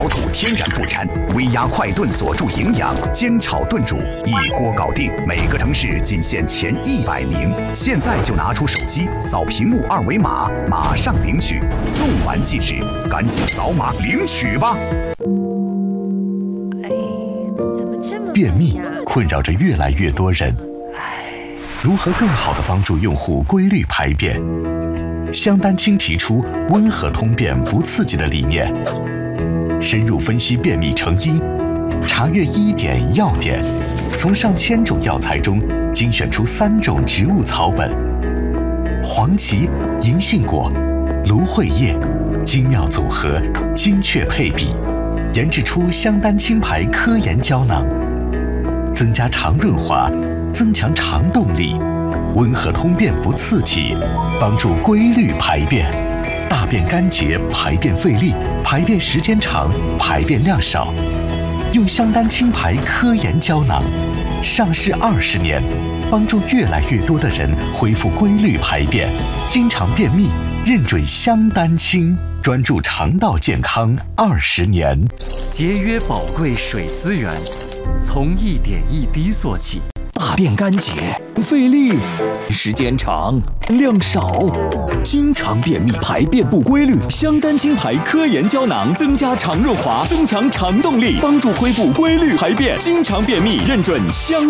土天然不粘，微压快炖锁住营养，煎炒炖煮一锅搞定。每个城市仅限前100名，现在就拿出手机扫屏幕2维码，马上领取，送完即止，赶紧扫码领取吧！ 便秘困扰着越来越多人，如何更好地帮助用户规律排便？香丹青提出温和通便不刺激的理念，深入分析便秘成因，查阅医典药典，从上千种药材中精选出3种植物草本：黄芪、银杏果、芦荟叶，精妙组合，精确配比，研制出香丹青牌科研胶囊，增加肠润滑，增强肠动力，温和通便不刺激，帮助规律排便，大便干结，排便费力，排便时间长，排便量少。用香丹青牌科研胶囊，上市20年，帮助越来越多的人恢复规律排便，经常便秘，认准香丹青，专注肠道健康20年。 节约宝贵水资源，从一点一滴做起。 大便干结，费力，时间长，量少，经常便秘，排便不规律。香丹青牌科研胶囊增加肠润滑，增强肠动力，帮助恢复规律排便。经常便秘，认准香